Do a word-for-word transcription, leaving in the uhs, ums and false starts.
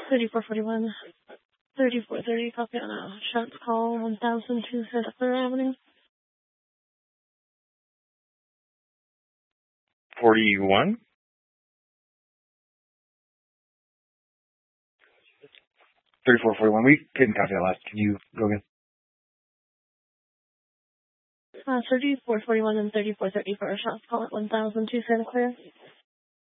thirty-four forty-one, thirty-four thirty, copy on a shots call, one thousand two Santa Clara Avenue. forty-one? thirty-four forty-one. We couldn't copy that last. Can you go again? Uh, thirty-four forty-one and thirty-four thirty for a shots call at one thousand two Santa Clara.